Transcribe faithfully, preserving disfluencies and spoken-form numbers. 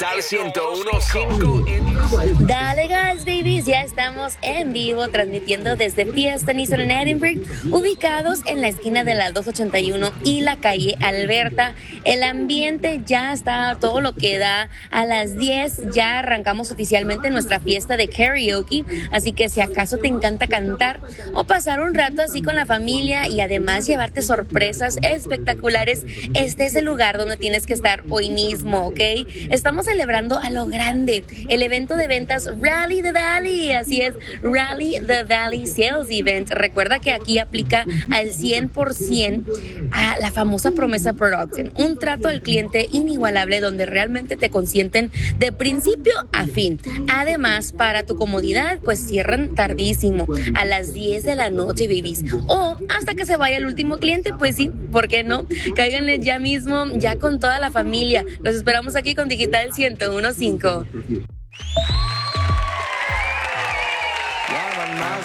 Digital ciento uno punto cinco. Dale gas, babies, ya estamos en vivo transmitiendo desde Fiesta Nissan en Edinburgh, ubicados en la esquina de la doscientos ochenta y uno y la calle Alberta. El ambiente ya está todo lo que da. A las diez ya arrancamos oficialmente nuestra fiesta de karaoke, así que si acaso te encanta cantar o pasar un rato así con la familia y además llevarte sorpresas espectaculares, este es el lugar donde tienes que estar hoy mismo, ¿ok? Estamos celebrando a lo grande el evento de ventas Rally the Valley, así es, Rally the Valley Sales Event. Recuerda que aquí aplica al cien por ciento a la famosa promesa Production, un trato al cliente inigualable donde realmente te consienten de principio a fin. Además, para tu comodidad, pues cierran tardísimo, a las diez de la noche, babies, o hasta que se vaya el último cliente. Pues sí, ¿por qué no? Cáiganle ya mismo, ya con toda la familia. Los esperamos aquí con Digital ciento uno punto cinco.